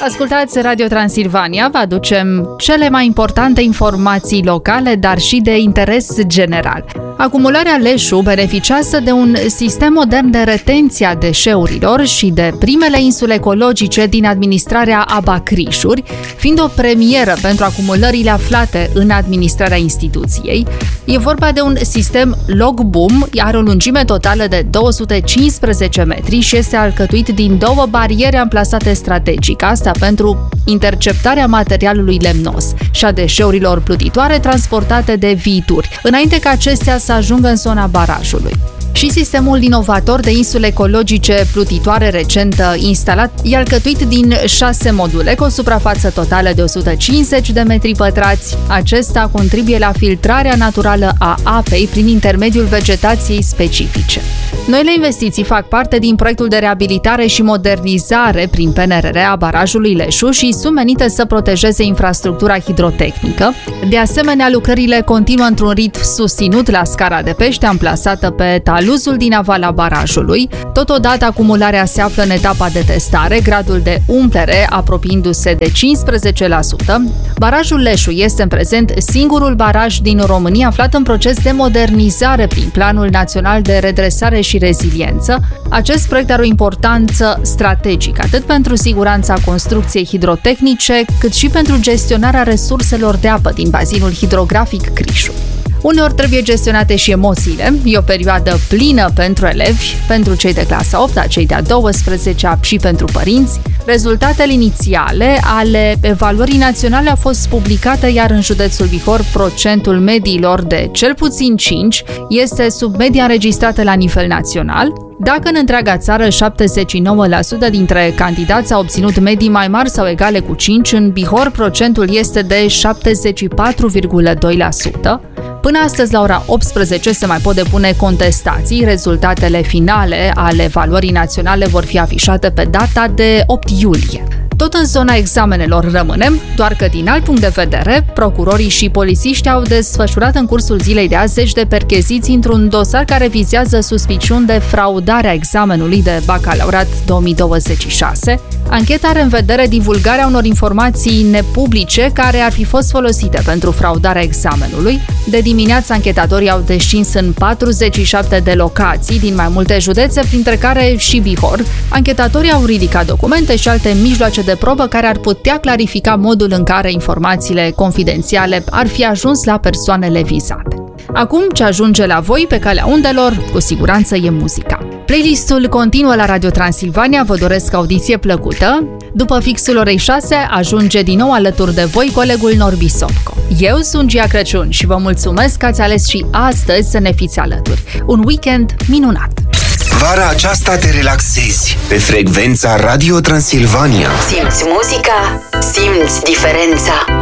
Ascultați Radio Transilvania, vă aducem cele mai importante informații locale, dar și de interes general. Acumularea Leșu beneficiază de un sistem modern de retenție a deșeurilor și de primele insule ecologice din administrarea Abacrișuri, fiind o premieră pentru acumulările aflate în administrarea instituției. E vorba de un sistem log-boom, are o lungime totală de 215 metri și este alcătuit din două bariere amplasate strategic, asta pentru interceptarea materialului lemnos și a deșeurilor plutitoare transportate de viituri, înainte ca acestea să ajungă în zona barajului. Și sistemul inovator de insule ecologice plutitoare recent instalat e alcătuit din 6 module cu o suprafață totală de 150 de metri pătrați. Acesta contribuie la filtrarea naturală a apei prin intermediul vegetației specifice. Noile investiții fac parte din proiectul de reabilitare și modernizare prin PNRR a barajului Leșu și sunt menite să protejeze infrastructura hidrotehnică. De asemenea, lucrările continuă într-un ritm susținut la scara de pește amplasată pe taluzul din avala barajului. Totodată, acumularea se află în etapa de testare, gradul de umplere apropiindu-se de 15%. Barajul Leșu este în prezent singurul baraj din România aflat în proces de modernizare prin Planul Național de Redresare și Reziliență. Acest proiect are o importanță strategică, atât pentru siguranța construcției hidrotehnice, cât și pentru gestionarea resurselor de apă din bazinul hidrografic Crișul. Uneori trebuie gestionate și emoțiile. E o perioadă plină pentru elevi, pentru cei de clasa 8-a, cei de-a 12-a și pentru părinți. Rezultatele inițiale ale evaluării naționale au fost publicate, iar în județul Bihor procentul mediilor de cel puțin 5 este sub media înregistrată la nivel național. Dacă în întreaga țară 79% dintre candidați au obținut medii mai mari sau egale cu 5, în Bihor procentul este de 74,2%. Până astăzi, la ora 18, se mai pot depune contestații. Rezultatele finale ale evaluării naționale vor fi afișate pe data de 8 iulie. Tot în zona examenelor rămânem, doar că din alt punct de vedere, procurorii și polițiștii au desfășurat în cursul zilei de azi zeci de percheziții într-un dosar care vizează suspiciuni de fraudarea examenului de bacalaureat 2026. Ancheta are în vedere divulgarea unor informații nepublice care ar fi fost folosite pentru fraudarea examenului. De dimineață, anchetatorii au descins în 47 de locații din mai multe județe, printre care și Bihor. Anchetatorii au ridicat documente și alte mijloace de probă care ar putea clarifica modul în care informațiile confidențiale ar fi ajuns la persoanele vizate. Acum, ce ajunge la voi pe calea undelor, cu siguranță e muzica. Playlistul continuă la Radio Transilvania, vă doresc audiție plăcută. După fixul orei 6, ajunge din nou alături de voi colegul Norbi Sopco. Eu sunt Gia Crăciun și vă mulțumesc că ați ales și astăzi să ne fiți alături. Un weekend minunat! Vara aceasta te relaxezi pe frecvența Radio Transilvania. Simți muzica, simți diferența.